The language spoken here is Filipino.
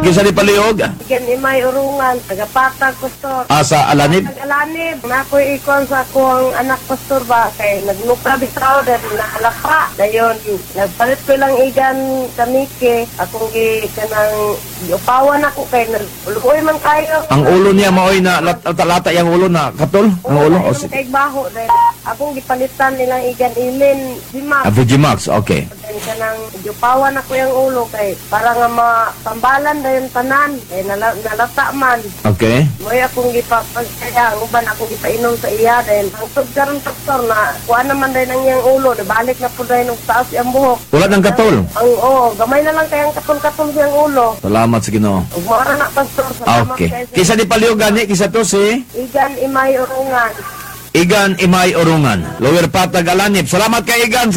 Kisa di paliog? Igan imay urungan, tagapatag pastor. Sa Alanib? Nag-alanib, na ako'y ikon sa akong anak pastor ba, kay nagmukha bitaw, dahil nakalapa. Dayon, nagpalit ko lang igan kamike, akong kanang upawan ako, kay nagulukoy man kayo. Ang ulo niya maoy na lata yung ulo na katol? Ang ulo? O, Ayun kay baho, dahil akong gipalitan nilang igan ilin, Dimax. Vigimax, okay. Dahil kanang upawan ako yung ulo, kay para nga matambalan dayon tanan, kay nalata man. Okay. Mo'y akong gipapagkaya, ang uban akong gipainom sa iya, dahil ang karon doktor na kuha naman dahil ang iyang ulo, balik na po dahil ng taas iyang buhok. Wala ng katol? Gamay na lang kayang katol-katol siyang ulo. Salamat sa Ginoo. Mara na, pastor, salamat Okay. kayo. Kisa di paliog gani, kisa to si Igan Imay Urungan. Igan Imay Urungan. Lower Patag Alanib. Salamat kay Igan.